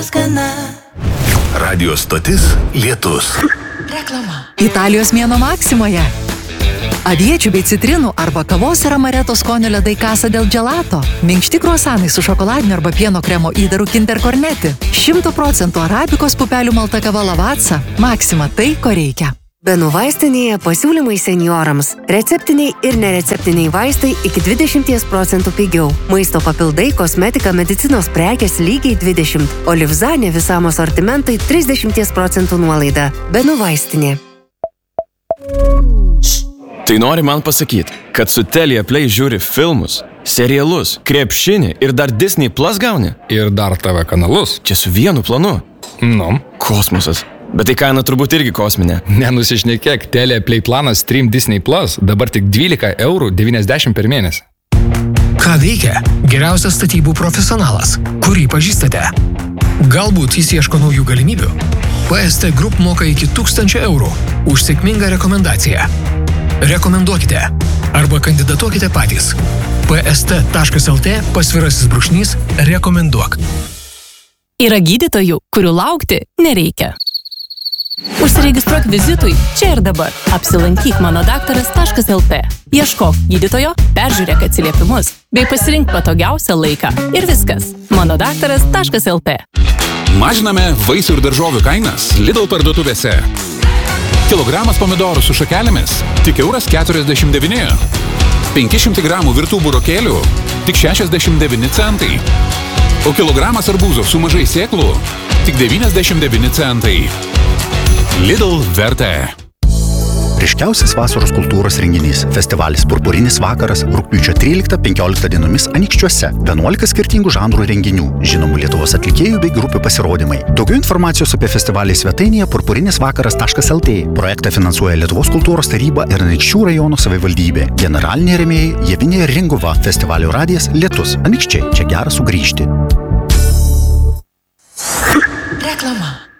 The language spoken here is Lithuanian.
Radio stotis Lietus. Reklama. Italijos mėnuo Maksimoje. Aviečių bei citrinų arba kavos ir amareto skonio ledai Casa del Gelato. Minkšti kruasanai su šokoladiniu arba pieno kremo įdaru Kinder Cornetti. 100% arabikos pupelių malta kava Lavazza. Maksima tai, ko reikia. Benų vaistinėje pasiūlymai seniorams. Receptiniai ir nereceptiniai vaistai iki 20% pigiau. Maisto papildai, kosmetika, medicinos prekės lygiai 20. O Livzanė visam asortimentai 30% nuolaida. Benų vaistinė. Tai nori man pasakyti, kad su Telia Play žiūri filmus, serialus, krepšinį ir dar Disney Plus gauni? Ir dar TV kanalus. Čia su vienu planu. Nu. Kosmosas. Bet tai kaina turbūt irgi kosminė. Nenusišnekėk, Telia Play planas Stream Disney Plus dabar tik 12,90 € per mėnesį. Ką veikia geriausias statybų profesionalas, kurį pažįstate? Galbūt jis ieško naujų galimybių? PST Group moka iki 1000 € už sėkmingą rekomendaciją. Rekomenduokite arba kandidatuokite patys. pst.lt/rekomenduok. Yra gydytojų, kurių laukti nereikia. Užsiregistruok vizitui čia ir dabar. Apsilankyk manodaktaras.lt. Ieškok gydytojo, peržiūrėk atsiliepimus, bei pasirink patogiausią laiką. Ir viskas. manodaktaras.lt. Mažiname vaisių ir daržovių kainas Lidl parduotuvėse. Kilogramas pomidorų su šakelėmis tik €1,49. 500 gramų virtų burokėlių tik 69 centai. O kilogramas arbūzo su mažai sėklų tik 99 centai. Lidl vertė. Ryškiausias vasaros kultūros renginys – festivalis Purpurinis vakaras rugpjūčio 13-15 dienomis Anykščiuose. 11 skirtingų žanrų renginių, žinomų Lietuvos atlikėjų bei grupių pasirodymai. Daugiau informacijos apie festivalį svetainėje purpurinisvakaras.lt. Projektą finansuoja Lietuvos kultūros taryba ir Anykščių rajono savivaldybė. Generaliniai rėmėjai Javinė Ringova, festivalio radijas Lietus. Anykščiai, čia gera sugrįžti. Reklama.